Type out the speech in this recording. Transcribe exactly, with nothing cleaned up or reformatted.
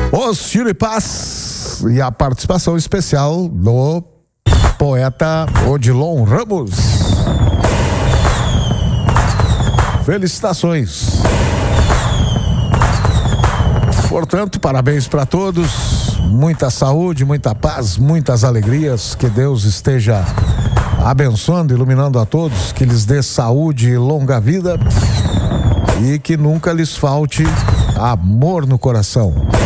Os Chiripás e a participação especial do poeta Odilon Ramos. Felicitações. Portanto, parabéns para todos, muita saúde, muita paz, muitas alegrias, que Deus esteja abençoando, iluminando a todos, que lhes dê saúde e longa vida e que nunca lhes falte amor no coração.